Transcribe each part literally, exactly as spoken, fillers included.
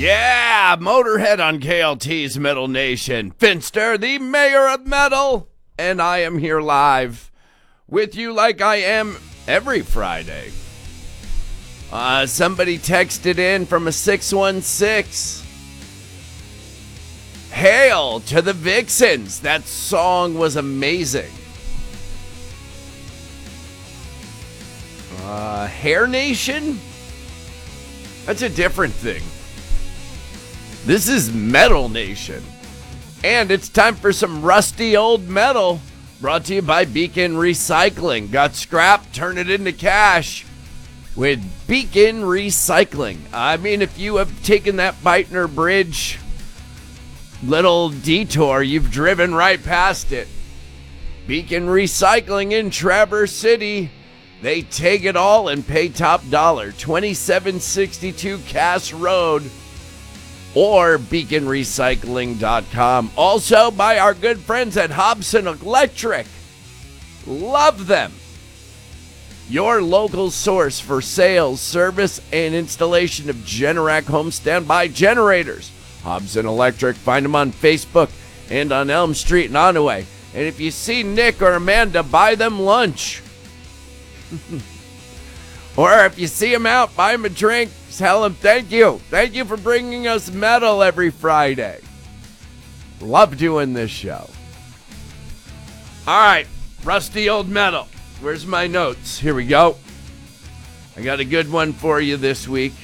Yeah, Motorhead on K L T's Metal Nation. Finster, the mayor of metal, and I am here live with you like I am every Friday. Uh, somebody texted in from a six one six. Hail to the Vixens. That song was amazing. Uh, Hair Nation? That's a different thing. This is Metal Nation. And it's time for some rusty old metal. Brought to you by Beacon Recycling. Got scrap, turn it into cash with Beacon Recycling. I mean, if you have taken that Beitner Bridge little detour, you've driven right past it. Beacon Recycling in Traverse City. They take it all and pay top dollar. twenty-seven sixty-two Cass Road. Or beacon recycling dot com. Also by our good friends at Hobson Electric. Love them. Your local source for sales, service, and installation of Generac home standby generators. Hobson Electric. Find them on Facebook and on Elm Street in Onaway. And if you see Nick or Amanda, buy them lunch. Or if you see them out, buy them a drink. Tell them thank you. Thank you for bringing us metal every Friday. Love doing this show. All right, rusty old metal. Where's my notes? Here we go. I got a good one for you this week.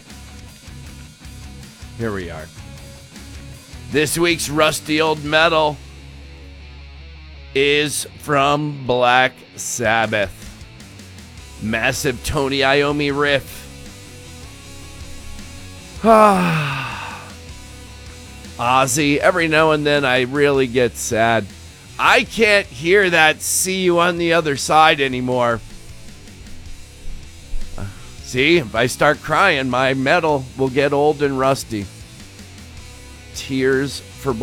Here we are. This week's rusty old metal is from Black Sabbath. Massive Tony Iommi riff. Ozzy, every now and then I really get sad. I can't hear that "see you on the other side" anymore. Uh, see, if I start crying, my metal will get old and rusty. Tears